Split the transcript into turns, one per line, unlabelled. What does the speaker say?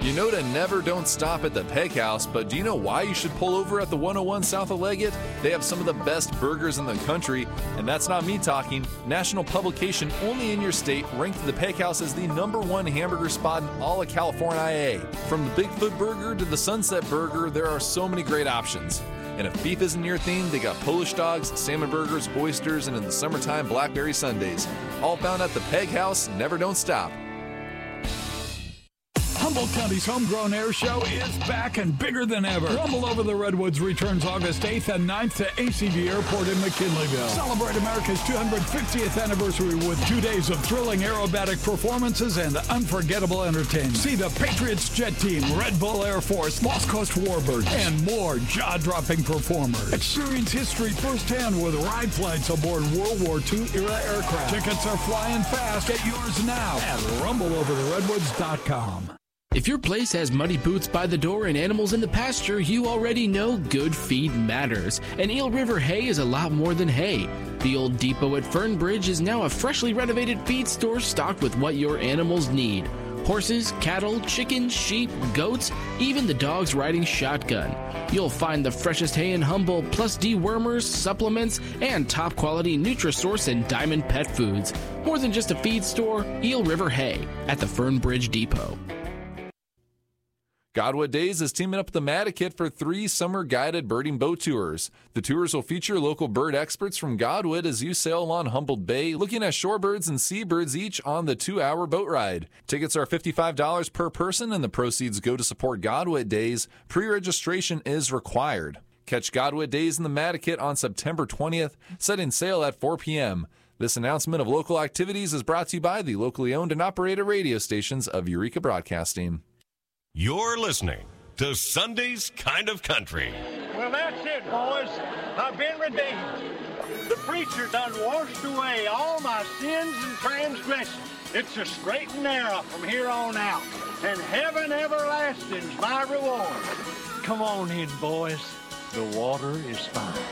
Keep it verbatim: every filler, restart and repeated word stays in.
You know to never don't stop at the Peg House, but do you know why you should pull over at the one oh one south of Leggett? They have some of the best burgers in the country, and that's not me talking. National publication only in your state ranked the Peg House as the number one hamburger spot in all of California. From the Bigfoot Burger to the Sunset Burger, there are so many great options. And if beef isn't your thing, they got Polish dogs, salmon burgers, oysters, and in the summertime, blackberry sundaes. All found at the Peg House. Never don't stop.
Humboldt County's Homegrown Air Show is back and bigger than ever. Rumble Over the Redwoods returns August eighth and ninth to A C V Airport in McKinleyville. Celebrate America's two hundred fiftieth anniversary with two days of thrilling aerobatic performances and unforgettable entertainment. See the Patriots Jet Team, Red Bull Air Force, Lost Coast Warbirds, and more jaw-dropping performers. Experience history firsthand with ride flights aboard World War Two era aircraft. Tickets are flying fast. Get yours now at rumble over the redwoods dot com.
If your place has muddy boots by the door and animals in the pasture, you already know good feed matters. And Eel River Hay is a lot more than hay. The old depot at Fernbridge is now a freshly renovated feed store stocked with what your animals need. Horses, cattle, chickens, sheep, goats, even the dogs riding shotgun. You'll find the freshest hay in Humboldt, plus dewormers, supplements, and top quality Nutrisource and Diamond pet foods. More than just a feed store, Eel River Hay at the Fernbridge Depot.
Godwood Days is teaming up with the Matakit for three summer guided birding boat tours. The tours will feature local bird experts from Godwood as you sail along Humboldt Bay, looking at shorebirds and seabirds each on the two-hour boat ride. Tickets are fifty-five dollars per person, and the proceeds go to support Godwood Days. Pre-registration is required. Catch Godwood Days in the Matakit on September twentieth, setting sail at four p.m. This announcement of local activities is brought to you by the locally owned and operated radio stations of Eureka Broadcasting.
You're listening to Sunday's Kind of Country.
Well, that's it, boys. I've been redeemed. The preacher done washed away all my sins and transgressions. It's a straight and narrow from here on out, and heaven everlasting's my reward. Come on in, boys. The water is fine.